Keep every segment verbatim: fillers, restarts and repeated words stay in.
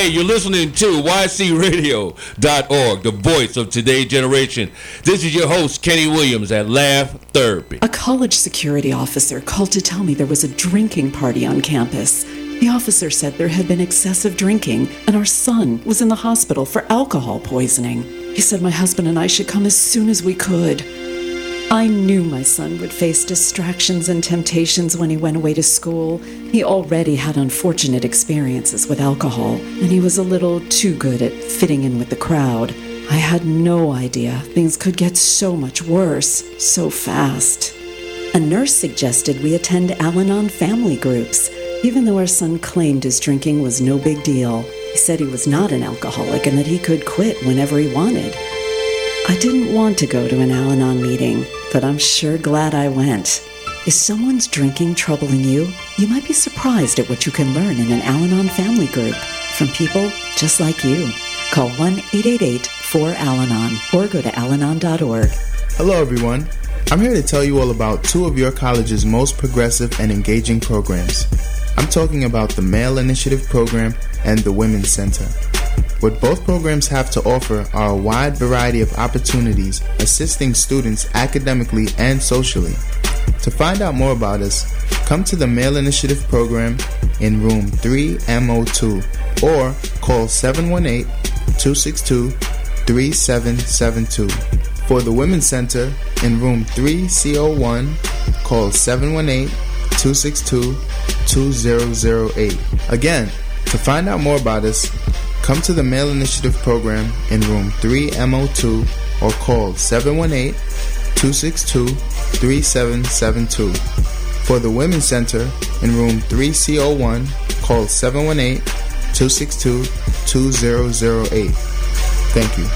Hey, you're listening to Y C radio dot org, the voice of today's generation. This is your host, Kenny Williams at Laugh Therapy. A college security officer called to tell me there was a drinking party on campus. The officer said there had been excessive drinking, and our son was in the hospital for alcohol poisoning. He said my husband and I should come as soon as we could. I knew my son would face distractions and temptations when he went away to school. He already had unfortunate experiences with alcohol, and he was a little too good at fitting in with the crowd. I had no idea things could get so much worse, so fast. A nurse suggested we attend Al-Anon family groups, even though our son claimed his drinking was no big deal. He said he was not an alcoholic and that he could quit whenever he wanted. I didn't want to go to an Al-Anon meeting, but I'm sure glad I went. If someone's drinking troubling you, you might be surprised at what you can learn in an Al-Anon family group from people just like you. Call one eight eight eight four Al Anon or go to al anon dot org. Hello everyone. I'm here to tell you all about two of your college's most progressive and engaging programs. I'm talking about the Male Initiative Program and the Women's Center. What both programs have to offer are a wide variety of opportunities assisting students academically and socially. To find out more about us, come to the Male Initiative Program in room three M O two or call seven one eight, two six two, three seven seven two. For the Women's Center in room three C O one, call seven one eight, two six two, two zero zero eight. Again, to find out more about us, come to the Male Initiative Program in room three M O two or call seven one eight, two six two, three seven seven two. For the Women's Center in room three C O one, call seven one eight, two six two, two zero zero eight. Thank you.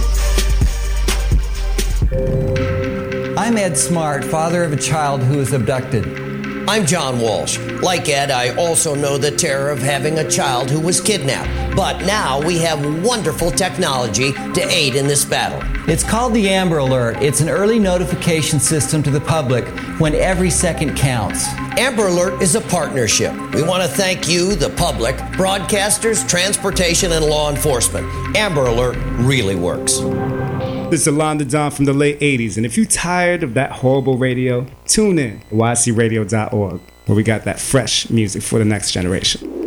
I'm Ed Smart, father of a child who was abducted. I'm John Walsh. Like Ed, I also know the terror of having a child who was kidnapped. But now we have wonderful technology to aid in this battle. It's called the Amber Alert. It's an early notification system to the public when every second counts. Amber Alert is a partnership. We want to thank you, the public, broadcasters, transportation, and law enforcement. Amber Alert really works. This is Alonda Don from the late eighties, and if you're tired of that horrible radio, tune in to Y C radio dot org, where we got that fresh music for the next generation.